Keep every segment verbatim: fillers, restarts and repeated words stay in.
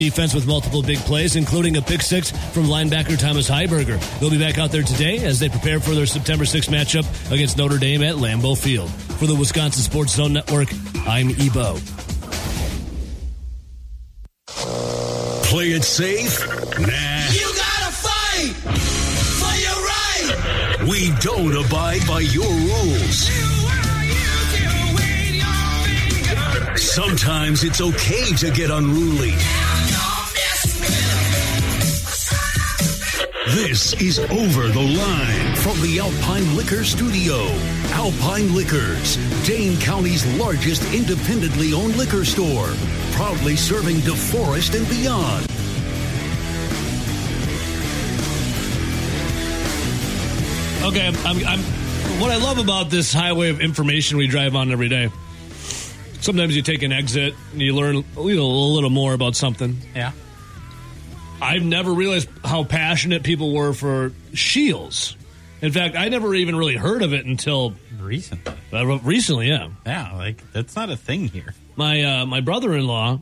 Defense with multiple big plays, including a pick six from linebacker Thomas Heiberger. They'll be back out there today as they prepare for their September sixth matchup against Notre Dame at Lambeau Field. For the Wisconsin Sports Zone Network, I'm Ebo. Play it safe? Nah. You gotta fight for your right. We don't abide by your rules. Sometimes it's okay to get unruly. This is Over the Line from the Alpine Liquor Studio. Alpine Liquors, Dane County's largest independently owned liquor store, proudly serving DeForest and beyond. Okay, I'm, I'm. What I love about this highway of information we drive on every day. Sometimes you take an exit and you learn a little, a little more about something. Yeah. I've never realized how passionate people were for Shields. In fact, I never even really heard of it until recently. Uh, recently, yeah. Yeah, like that's not a thing here. My uh, my brother-in-law,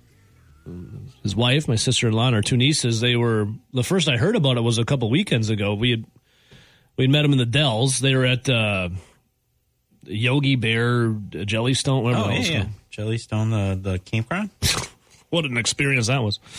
his wife, my sister-in-law, and our two nieces, they were, the first I heard about it was a couple weekends ago. We had we met them in the Dells. They were at uh, Yogi Bear, Jellystone, whatever oh, that was yeah, yeah. called. Jellystone, the, the campground? What an experience that was.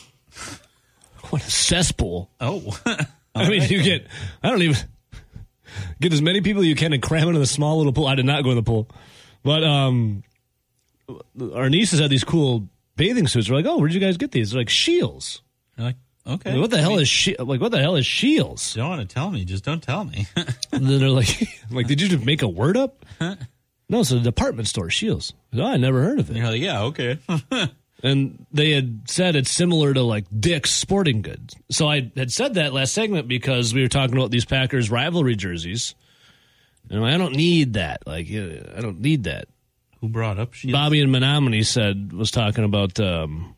What a cesspool. Oh. I mean, right. you get, I don't even, get as many people you can and cram into the small little pool. I did not go in the pool. But um, our nieces had these cool bathing suits. We're like, oh, where'd you guys get these? They're like, Shields. You're like, okay. Like, what the I hell mean, is she- like? What the hell is Shields? You don't want to tell me. Just don't tell me. And then they're like, I'm like, did you just make a word up? No, it's a department store, Shields. Oh, I never heard of it. You're like, yeah, okay. And they had said it's similar to like Dick's Sporting Goods. So I had said that last segment because we were talking about these Packers rivalry jerseys. And I don't need that. Like, I don't need that. Who brought up Shields? Bobby in Menominee said, was talking about um,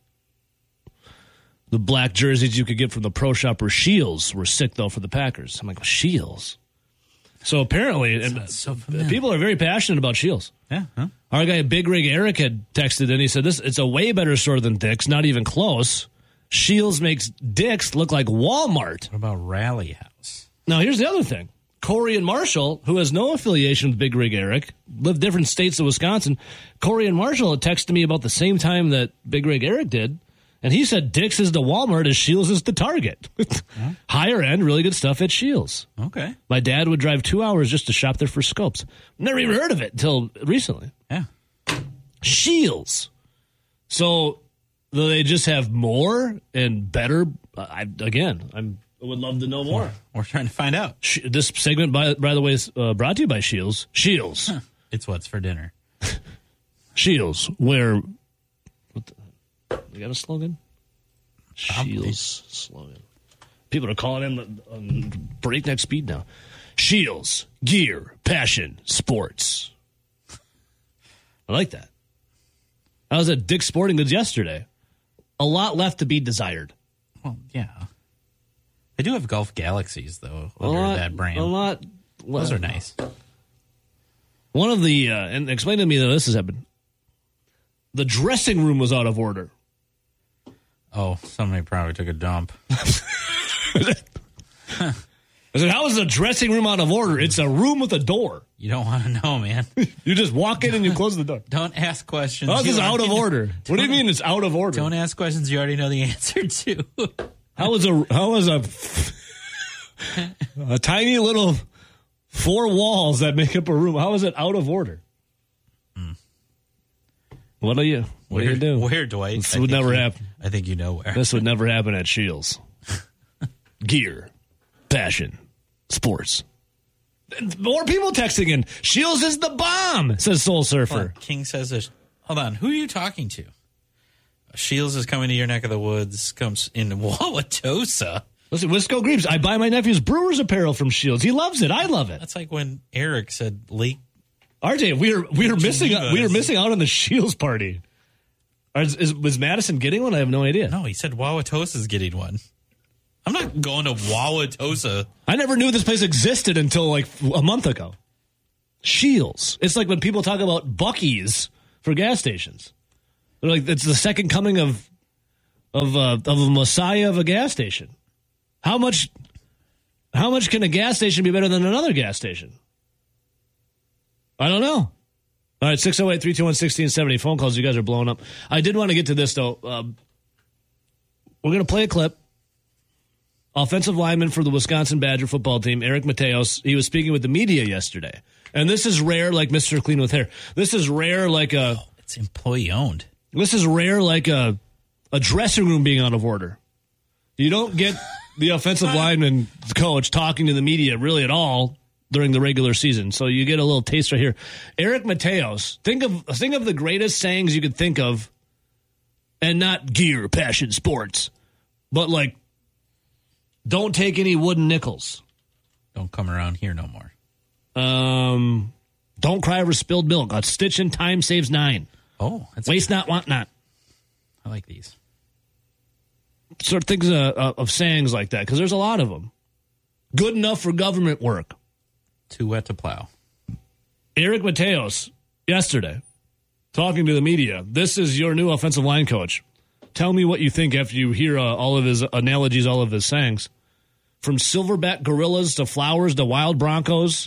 the black jerseys you could get from the pro shop or Shields were sick, though, for the Packers. I'm like, well, Shields? So apparently, and so people are very passionate about Shields. Yeah, huh? Our guy, Big Rig Eric, had texted and he said, "This it's a way better store than Dick's, not even close. Shields makes Dick's look like Walmart." What about Rally House? Now, here's the other thing. Corey and Marshall, who has no affiliation with Big Rig Eric, live different states of Wisconsin. Corey and Marshall had texted me about the same time that Big Rig Eric did, and he said Dick's is the Walmart as Shields is the Target. Huh? Higher end, really good stuff at Shields. Okay. My dad would drive two hours just to shop there for scopes. Never even heard of it until recently. Yeah. Shields. So do they just have more and better? I, again, I'm, I would love to know more. We're trying to find out. This segment, by, by the way, is uh, brought to you by Shields. Shields. Huh. It's what's for dinner. Shields, where... What the, you got a slogan? Probably. Shields slogan. People are calling in on breakneck speed now. Shields, gear, passion, sports. I like that. I was at Dick's Sporting Goods yesterday. A lot left to be desired. Well, yeah. They do have Golf Galaxies, though, under lot, that brand. A lot. Well, those are nice. One of the, uh, and explain to me that this has happened. The dressing room was out of order. Oh, somebody probably took a dump. I said, how is the dressing room out of order? It's a room with a door. You don't want to know, man. You just walk in and you close the door. Don't ask questions. How is this out of order? What do you mean it's out of order? Don't ask questions you already know the answer to. How is a how is a a tiny little four walls that make up a room? How is it out of order? Mm. What do you what where, do you do? Where, Dwight? This I would never you, happen. I think you know where. This would never happen at Shields. Gear, passion, sports. More people texting in. Shields is the bomb, says Soul Surfer. Hold on. King says this. Hold on. Who are you talking to? Shields is coming to your neck of the woods. Comes in Wauwatosa. Listen, Wisco Greaves. I buy my nephew's Brewers apparel from Shields. He loves it. I love it. That's like when Eric said Lake. R J, we were we were missing Geneva we were is- missing out on the Shields party. Is, is, was Madison getting one? I have no idea. No, he said Wauwatosa's getting one. I'm not going to Wauwatosa. I never knew this place existed until like a month ago. Shields. It's like when people talk about Buc-ee's for gas stations. They're like, it's the second coming of of a, of a messiah of a gas station. How much how much can a gas station be better than another gas station? I don't know. All right, six oh eight, three two one, one six seven oh. Phone calls, you guys are blowing up. I did want to get to this, though. Um, we're going to play a clip. Offensive lineman for the Wisconsin Badger football team, Eric Mateos, he was speaking with the media yesterday. And this is rare like Mister Clean with Hair. This is rare like a... Oh, it's employee-owned. This is rare like a, a dressing room being out of order. You don't get the offensive lineman coach talking to the media really at all during the regular season. So you get a little taste right here. Eric Mateos, think of think of the greatest sayings you could think of, and not gear, passion, sports, but like, don't take any wooden nickels. Don't come around here no more. Um, don't cry over spilled milk. A stitch in time saves nine. Oh, that's waste not, want not. I like these. Sort of things uh, uh, of sayings like that, because there's a lot of them. Good enough for government work. Too wet to plow. Eric Mateos, yesterday, talking to the media. This is your new offensive line coach. Tell me what you think after you hear uh, all of his analogies, all of his sayings. From silverback gorillas to flowers to wild broncos,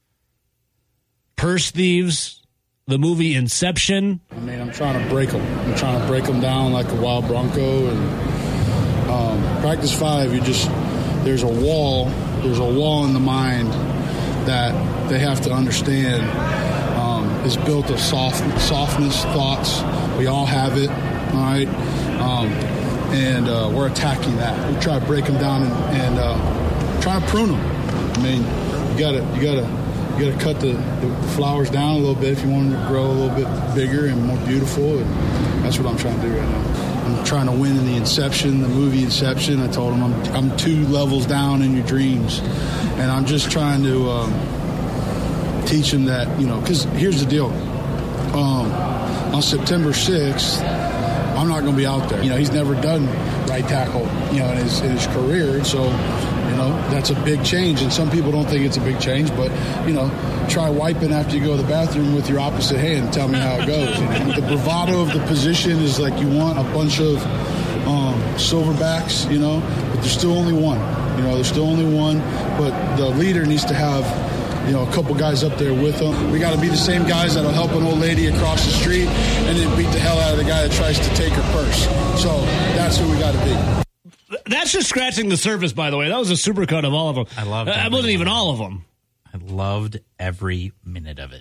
purse thieves, the movie Inception. I mean, I'm trying to break them. I'm trying to break them down like a wild bronco. And um, practice five, you just, there's a wall, there's a wall in the mind that they have to understand um, is built of soft, softness, thoughts. We all have it, all right? Um, and uh, we're attacking that. We try to break them down and, and uh, try to prune them. I mean, you gotta, you gotta, you gotta cut the, the flowers down a little bit if you want them to grow a little bit bigger and more beautiful. And that's what I'm trying to do right now. I'm trying to win in the Inception, the movie Inception. I told them I'm, I'm two levels down in your dreams. And I'm just trying to um, teach him that, you know, because here's the deal. Um, on September sixth, I'm not going to be out there. You know, he's never done right tackle, you know, in his, in his career. So, you know, that's a big change. And some people don't think it's a big change. But, you know, try wiping after you go to the bathroom with your opposite hand and tell me how it goes. You know? The bravado of the position is like you want a bunch of um, silverbacks, you know, but there's still only one. You know, there's still only one, but the leader needs to have, you know, a couple guys up there with them. We got to be the same guys that'll help an old lady across the street and then beat the hell out of the guy that tries to take her purse. So that's who we got to be. That's just scratching the surface, by the way. That was a supercut of all of them. I loved That wasn't even all of them. I loved every minute of it.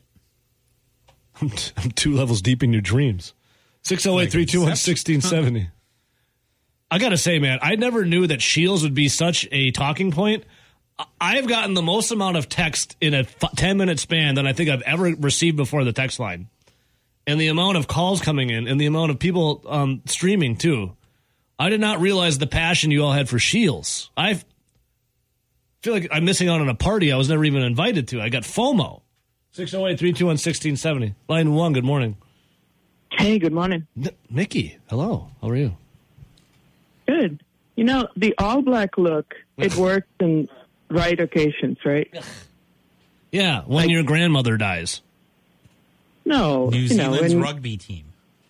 I'm two levels deep in your dreams. six oh eight, three two one, one six seven oh. I got to say, man, I never knew that Shields would be such a talking point. I've gotten the most amount of text in a ten-minute span than I think I've ever received before the text line. And the amount of calls coming in and the amount of people um, streaming, too. I did not realize the passion you all had for Shields. I feel like I'm missing out on a party I was never even invited to. I got FOMO. six oh eight, three two one, one six seven oh. Line one, good morning. Hey, good morning. N- Mickey, hello. How are you? Good. You know, the all-black look, it works in right occasions, right? Yeah, when like, your grandmother dies. No. New you Zealand's know, when, rugby team.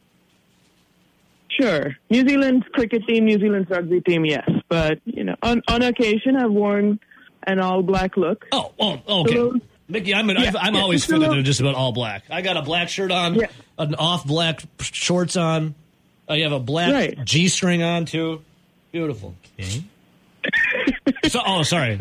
Sure. New Zealand's cricket team, New Zealand's rugby team, yes. But, you know, on, on occasion, I've worn an all-black look. Oh, oh okay. So, Mickey, I'm, an, yeah, I'm yeah, always just a fitted little, in just about all black. I got a black shirt on, yeah. an off black shorts on. I have a black right. G-string on, too. Beautiful. Okay. so, oh, sorry.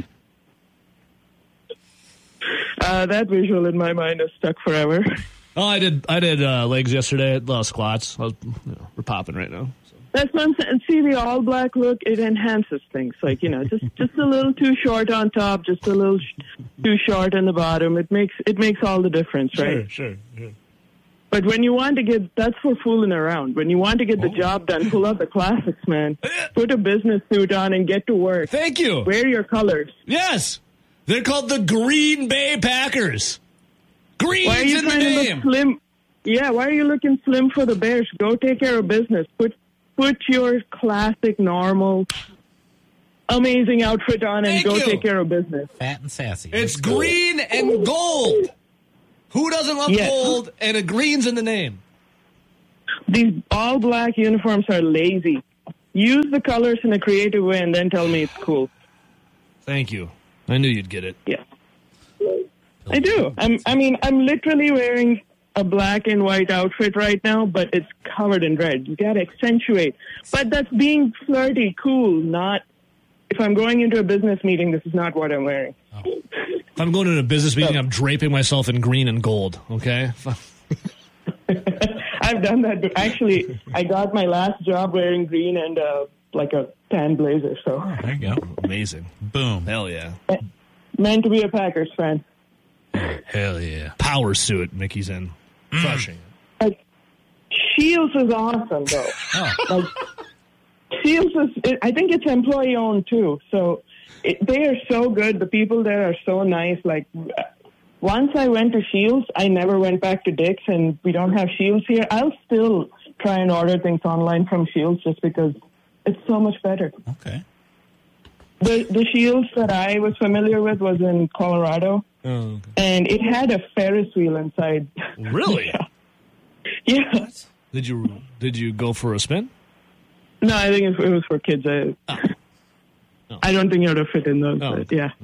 Uh, that visual in my mind is stuck forever. Oh, I did I did uh, legs yesterday, uh, squats. I was, you know, we're popping right now. So. That's what I'm saying. See, the all-black look, it enhances things. Like, you know, just, just a little too short on top, just a little sh- too short on the bottom. It makes it makes all the difference, right? Sure, sure, sure. But when you want to get, that's for fooling around. When you want to get the oh. job done, pull out the classics, man. Put a business suit on and get to work. Thank you. Wear your colors. Yes. They're called the Green Bay Packers. Green's why are you in the trying to name. look slim? Yeah, why are you looking slim for the Bears? Go take care of business. Put put your classic, normal, amazing outfit on and Thank go you. take care of business. Fat and sassy. It's Let's go. green and gold. Who doesn't love Yes. gold and a green's in the name? These all-black uniforms are lazy. use the colors in a creative way and then tell me it's cool. Thank you. I knew you'd get it. Yeah. I do. I'm, I mean, I'm literally wearing a black and white outfit right now, but it's covered in red. You got to accentuate. But that's being flirty, cool, not... If I'm going into a business meeting, this is not what I'm wearing. Oh. If I'm going to a business meeting, I'm draping myself in green and gold, okay? I've done that. But actually, I got my last job wearing green and uh, like a tan blazer. So Oh, there you go. Amazing. Boom. Hell yeah. Meant to be a Packers fan. Hell yeah. Power suit Mickey's in. Crushing. Like, Shields is awesome, though. Oh. Like, Shields is, it, I think it's employee owned too. So it, they are so good. The people there are so nice. Like, once I went to Shields, I never went back to Dick's, and we don't have Shields here. I'll still try and order things online from Shields just because it's so much better. Okay. The the Shields that I was familiar with was in Colorado, Oh, okay. and it had a Ferris wheel inside. Really? Yeah. Yeah. Did you did you go for a spin? No, I think it, it was for kids. I, Oh. Oh. I don't think it would have fit in those. Oh, but okay. yeah.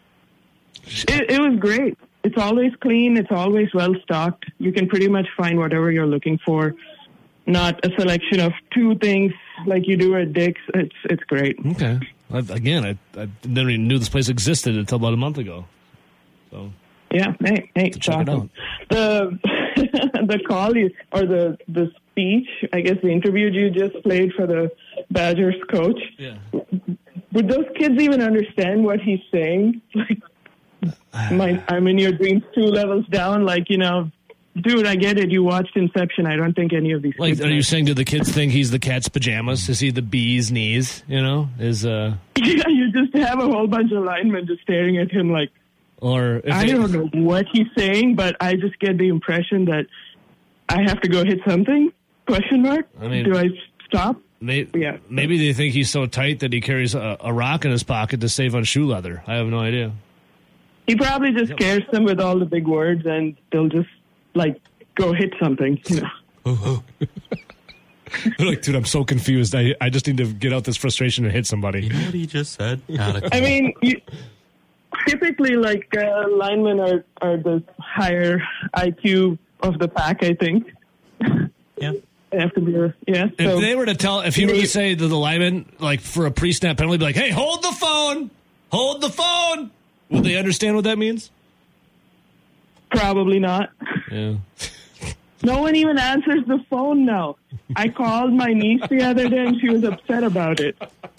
Okay. It, it was great. It's always clean. It's always well stocked. You can pretty much find whatever you're looking for. Not a selection of two things like you do at Dick's. It's it's great. Okay. I, again, I, I never even knew this place existed until about a month ago. So Yeah, hey, hey, it's check it awesome. The the call you or the the speech, I guess the interview you just played for the Badgers coach. yeah. Would those kids even understand what he's saying? Like, my, I'm in your dreams two levels down. Like, you know, dude, I get it. You watched Inception. I don't think any of these. Like, kids are you know. saying do the kids think he's the cat's pajamas? Is he the bee's knees? You know, is uh, Yeah, you just have a whole bunch of linemen just staring at him like, or if I they- don't know what he's saying, but I just get the impression that I have to go hit something? Question mark. I mean- do I stop? May, Yeah. Maybe they think he's so tight that he carries a, a rock in his pocket to save on shoe leather. I have no idea. He probably just scares them with all the big words, and they'll just like go hit something. You know. They're like, dude, I'm so confused. I, I just need to get out this frustration and hit somebody. You know what he just said? Out of I mean, you, typically, like uh, linemen are are the higher I Q of the pack. I think. yeah. They have to be. A, yeah. If So they were to tell, if he were to say to the lineman, like for a pre-snap penalty, be like, hey, hold the phone, hold the phone. Would they understand what that means? probably not. Yeah. No one even answers the phone now. I called my niece the other day, and she was upset about it.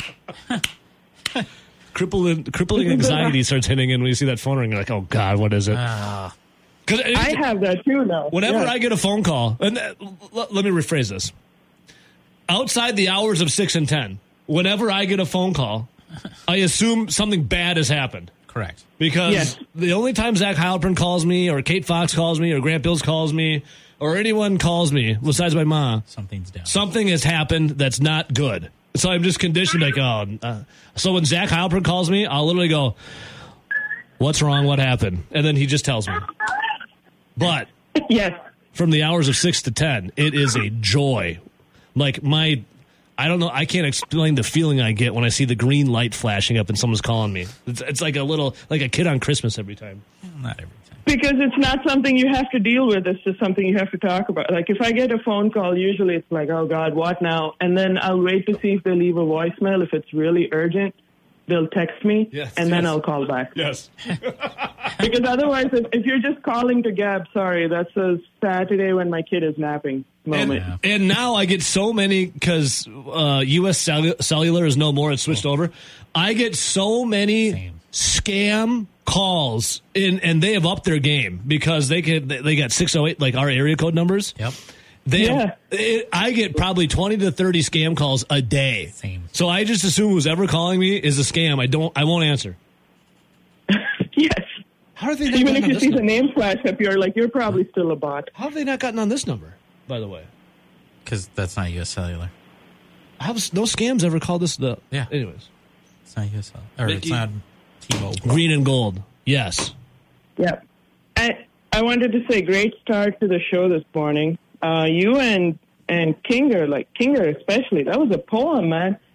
Crippling, crippling anxiety starts hitting in when you see that phone ring. You're like, oh, God, what is it? Ah. 'Cause it- I have that too now. Whenever Yeah. I get a phone call, and uh, l- let me rephrase this. Outside the hours of six and ten, whenever I get a phone call, I assume something bad has happened. Correct. Because Yes. the only time Zach Heilprin calls me, or Kate Fox calls me, or Grant Bills calls me, or anyone calls me, besides my mom, Something's down. something has happened that's not good. So I'm just conditioned like, oh. Uh, so when Zach Heilprin calls me, I'll literally go, what's wrong? What happened? And then he just tells me. But Yes. from the hours of six to ten, it is a joy. Like my, I don't know, I can't explain the feeling I get when I see the green light flashing up and someone's calling me. It's, it's like a little, like a kid on Christmas every time. Not every time. Because it's not something you have to deal with. It's just something you have to talk about. Like if I get a phone call, usually it's like, oh God, what now? And then I'll wait to see if they leave a voicemail. If it's really urgent, they'll text me, Yes, and then yes. I'll call back. Yes. Because otherwise, if, if you're just calling to Gab, sorry, that's a Saturday when my kid is napping moment. And, and now I get so many, because uh, U S Cellu- Cellular is no more, it's switched over. I get so many Same. scam calls, in, and they have upped their game because they can, they got six oh eight, like our area code numbers. Yep. They Yeah. have, it, I get probably twenty to thirty scam calls a day. Same. So I just assume who's ever calling me is a scam. I don't, I won't answer. Yes. How are they not Even gotten if on you this see the number? name flash up, you're like, you're probably still a bot. How have they not gotten on this number, by the way? Because that's not U S Cellular. How has no scams ever called this? The Yeah. Anyways, It's not U S Cellular. Or it's Mickey. not T-Mobile. green and gold. Yes. Yeah. I I wanted to say great start to the show this morning. Uh, you and and Kinger, like Kinger especially, that was a poem, man.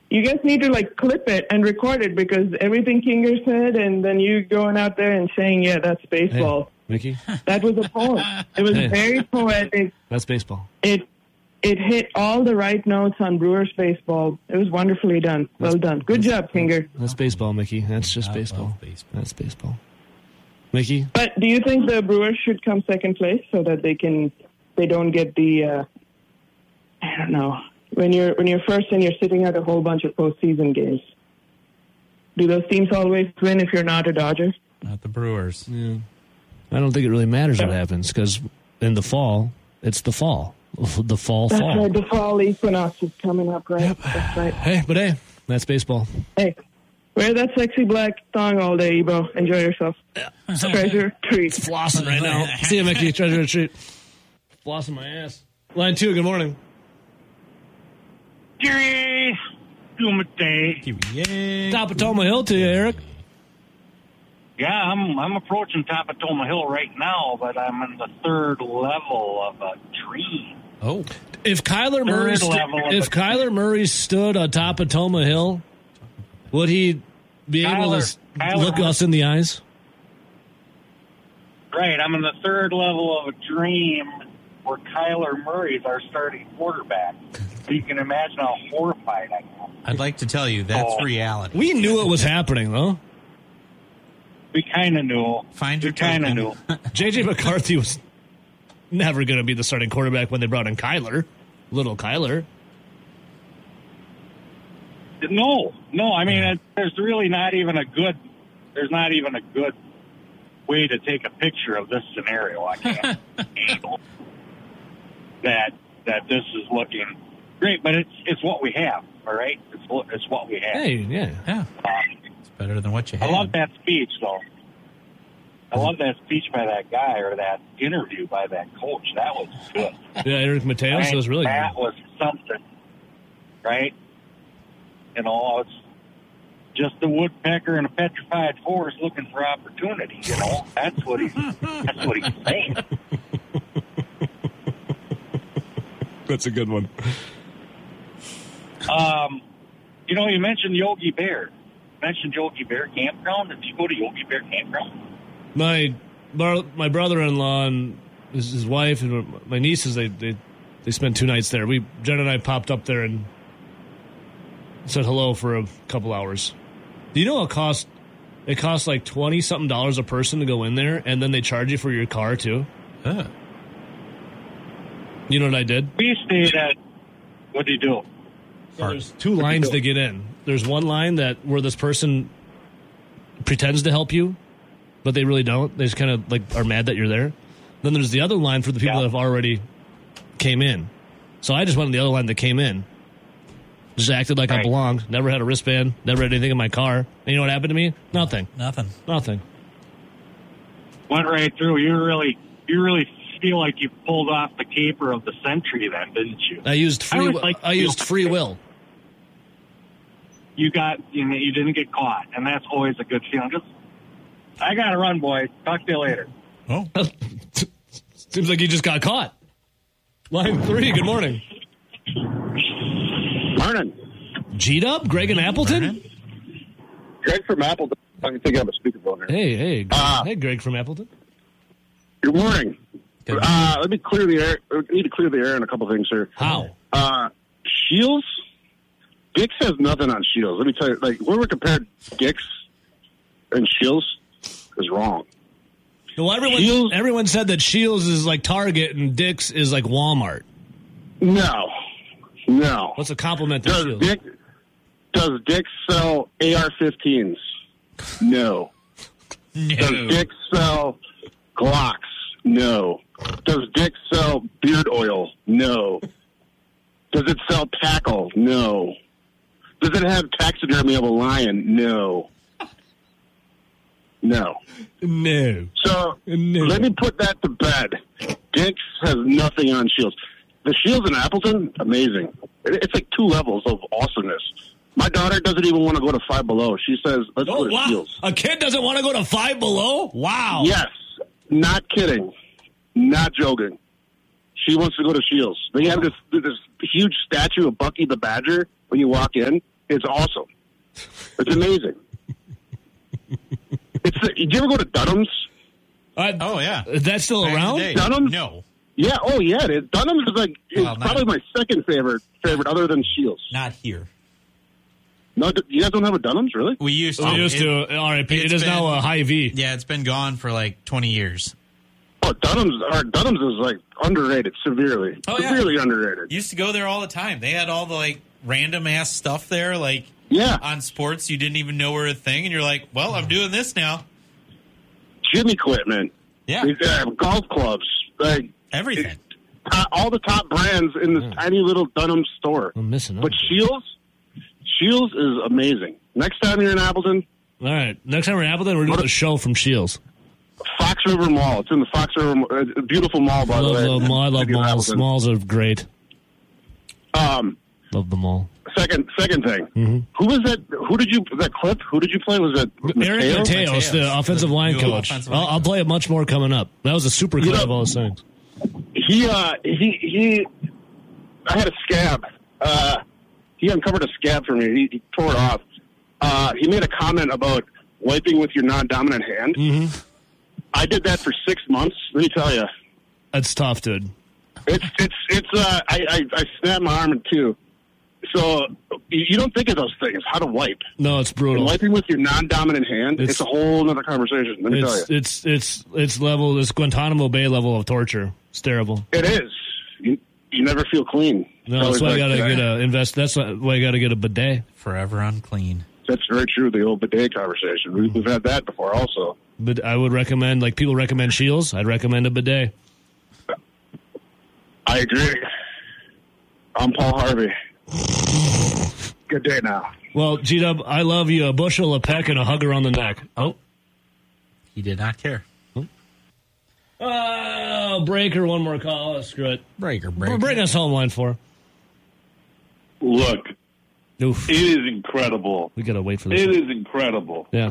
You guys need to like clip it and record it because everything Kinger said, and then you going out there and saying, "Yeah, that's baseball." Hey, Mickey, that was a poem. It was Hey. very poetic. That's baseball. It it hit all the right notes on Brewers baseball. It was wonderfully done. Well done. Good job, Kinger. That's baseball, Mickey. That's just I baseball. love baseball. That's baseball. Mickey, But do you think the Brewers should come second place so that they can they don't get the uh, I don't know when you're when you're first and you're sitting out a whole bunch of postseason games? Do those teams always win if you're not a Dodger? Not the Brewers. yeah. I don't think it really matters what happens because in the fall, it's the fall. The fall, That's fall. right. The fall equinox is coming up, right? That's right. Hey, but hey, that's baseball. Hey, wear that sexy black thong all day, Ebo. Enjoy yourself. Treasure treat. Flossing right now. See you, Mickey. Treasure retreat. Flossing my ass. Line two, good morning. Jerry, Kumite. Yay. Top of Toma Hill to you, Eric. Yeah, I'm I'm approaching Tapatoma Hill right now, but I'm in the third level of a tree. Oh, If Kyler Murray, Third st- level of if a- Kyler Murray stood on top of Toma Hill, would he be able to Kyler- s- Kyler- look us in the eyes? Right, I'm in the third level of a dream where Kyler Murray's our starting quarterback. So you can imagine how horrified I am. I'd like to tell you that's Oh. reality. We knew it was happening, though. We kind of knew. Find we your kind of token. knew. J J McCarthy was never going to be the starting quarterback when they brought in Kyler, little Kyler. No, no. I mean, it, there's really not even a good. There's not even a good way to take a picture of this scenario. I can't handle that. That this is looking great, but it's it's what we have. All right, it's what- it's what we have. Hey, yeah. Yeah, Um, it's better than what you I had. love that speech, though. I love that speech by that guy or that interview by that coach. That was good. Yeah, Eric Mateos Right? was really that good. was something, right? You know, it's just a woodpecker in a petrified forest looking for opportunity. You know, that's what he's that's what he's saying. That's a good one. Um, you know, you mentioned Yogi Bear. You mentioned Yogi Bear Campground. Did you go to Yogi Bear Campground? My bar- my brother-in-law and his, his wife and my nieces, they, they they spent two nights there. We Jen and I popped up there and said hello for a couple hours. Do you know it costs? It costs like twenty something dollars a person to go in there, and then they charge you for your car too. Huh. You know what I did? We stayed at. What did you do? So there's two lines to get in. There's one line that where this person pretends to help you, but they really don't. They just kind of like are mad that you're there. Then there's the other line for the people Yeah. that have already came in. So I just went on the other line that came in. Just acted like I Right. belonged. Never had a wristband. Never had anything in my car. And you know what happened to me? Nothing. Nothing. Nothing. Went right through. You really, you really feel like you pulled off the caper of the century, then, didn't you? I used I free. always wi- like I to used feel- free will. You got, you know, you didn't get caught, and that's always a good feeling. Just, I got to run, boys. Talk to you later. Oh, Seems like you just got caught. Line three. Good morning. Morning. G'd up, Greg and Appleton. Greg from Appleton. I can take out a speakerphone here. Hey, hey, Greg. Uh, hey, Greg from Appleton. Good morning. Good Uh, let me clear the air. We need to clear the air on a couple things here. How? Uh, Shields? Dix has nothing on Shields. Let me tell you, like, where we compared Dix and Shields is wrong. Well, everyone, Shields- everyone said that Shields is like Target and Dick's is like Walmart. No. No. What's a compliment to Does Shields? Dick, does Dix sell A R fifteens? No. Does no. Dick sell Glocks? No. Does Dick sell beard oil? No. Does it sell tackle? No. Does it have taxidermy of a lion? No. No. No. So No. let me put that to bed. Dick's has nothing on Shields. The Shields in Appleton, amazing. It- It's like two levels of awesomeness. My daughter doesn't even want to go to Five Below. She says, let's Oh, go to wow. Shields. A kid doesn't want to go to Five Below? Wow. Yes. Not kidding. Not joking. She wants to go to Shields. They have this this huge statue of Bucky the Badger when you walk in. It's awesome. It's amazing. It's. The, did you ever go to Dunham's? Uh, Oh, yeah. is that still Back in the around? day. Dunham's? No. Yeah. Oh, yeah. It is. Dunham's is like it's Well, not- probably my second favorite favorite, other than Shields. Not here. No, you guys don't have a Dunham's, really? We used to. We used It- to. R I P. It it's is now been- a high V. Yeah, it's been gone for like twenty years. Oh, Dunham's. Or Dunham's is like underrated severely. Oh, yeah. severely underrated. Used to go there all the time. They had all the like random ass stuff there, like Yeah. on sports you didn't even know were a thing, and you're like, well, I'm doing this now. Gym equipment. Yeah, These, uh, golf clubs. Like everything. uh, all the top brands in this tiny little Dunham store. I'm missing out. But Shields, Shields is amazing. Next time you're in Appleton, All right. Next time we're in Appleton, we're doing a show from Shields. Fox River Mall. It's in the Fox River, uh, beautiful mall, by I the love, way. love, mall. I love City of malls. Appleton. Malls are great. Um, Love the mall. second, second thing. Mm-hmm. Who was that? Who did you? That clip? Who did you play? Was it Eric Mateo? Mateos, Mateos, the offensive the line new coach. offensive I'll, line I'll play it much more coming up. That was a super clip know- of all those things. He, uh, he, he. I had a scab. Uh, he uncovered a scab for me. He, he tore it off. Uh, he made a comment about wiping with your non-dominant hand. Mm-hmm. I did that for six months. Let me tell you, That's tough, dude. it's it's it's. Uh, I, I I snapped my arm in two. So you you don't think of those things. How to wipe? No, it's brutal. And wiping with your non-dominant hand. It's- It's, a whole other conversation. Let me tell you, It's, it's it's it's level. It's Guantanamo Bay level of torture. It's terrible. it is. You, you never feel clean. No, It's that's why always I gotta like, get a invest. That's why I gotta get a bidet. Forever unclean. That's very true. The old bidet conversation. We, we've had that before, also. But I would recommend, like people recommend Shields. I'd recommend a bidet. I agree. I'm Paul Harvey. Good day now. Well, G Dub, I love you. A bushel, a peck, and a hug around the neck. Oh, He did not care. oh, breaker. One more call. Oh, screw it. Breaker, breaker. Bring us home line four. Look, Oof. it is incredible. We gotta wait for this. It one. is incredible. Yeah.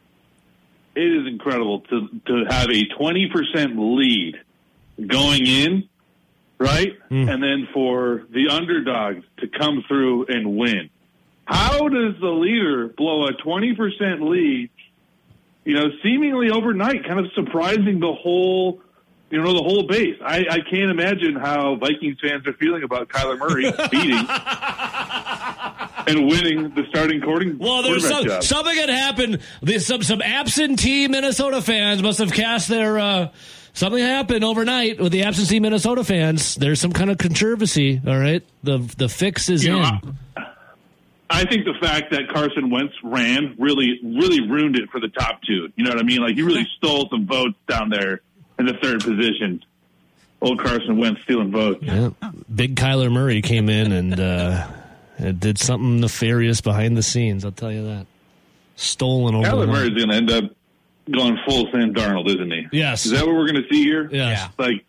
It is incredible to to have a twenty percent lead going in, right? Mm. And then for the underdogs to come through and win. How does the leader blow a twenty percent lead, you know, seemingly overnight, kind of surprising the whole, you know, the whole base? I, I can't imagine how Vikings fans are feeling about Kyler Murray beating and winning the starting quarter- Well, there's quarterback some, job. something had happened. There's some some absentee Minnesota fans must have cast their. Uh, something happened overnight with the absentee Minnesota fans. There's some kind of controversy. All right, the the fix is You know, in. I, I think the fact that Carson Wentz ran really, really ruined it for the top two. You know what I mean? Like, he really stole some votes down there in the third position. Old Carson Wentz stealing votes. Yeah. Big Kyler Murray came in and uh, and did something nefarious behind the scenes. I'll tell you that. Stolen over. Kyler the Murray's line. going to end up going full Sam Darnold, isn't he? Yes. Is that what we're going to see here? Yes. Like,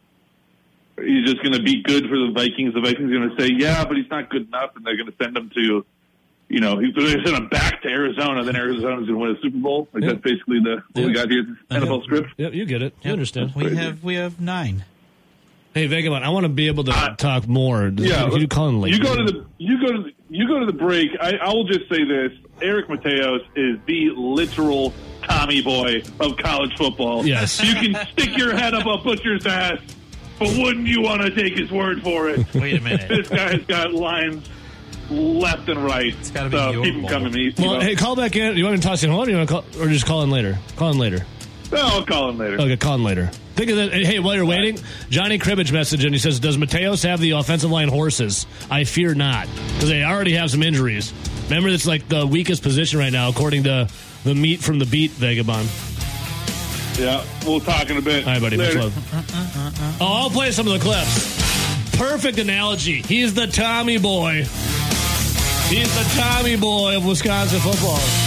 he's just going to be good for the Vikings. The Vikings are going to say, yeah, but he's not good enough, and they're going to send him to, you know, he's going to send him back to Arizona, then Arizona's going to win a Super Bowl. Like, Yeah. that's basically the what we got here, N F L script. Yep, you get it. You understand. We have we have nine. Hey, Vagabond, I want to be able to Uh, talk more. Yeah, Can you call in later? You go to the you go to the, you go to the break. I, I will just say this: Eric Mateos is the literal Tommy boy of college football. Yes. You can stick your head up a butcher's ass, but wouldn't you want to take his word for it? Wait a minute. This guy's got lines left and right. It's gotta be so your keep him ball. coming. You Well, know. hey, call back in. You want me to toss in hold, or you want to call, or just call in later? Call in later. No, I'll call him later. Okay, call in later. Think of that. Hey, while you're waiting, Johnny Cribbage message and he says, "Does Mateos have the offensive line horses? I fear not, because they already have some injuries. Remember, it's like the weakest position right now, according to the meat from the beat, Vagabond. Yeah, we'll talk in a bit. All right, buddy. Much Later. love. Oh, I'll play some of the clips. Perfect analogy. He's the Tommy boy. He's the Tommy boy of Wisconsin football.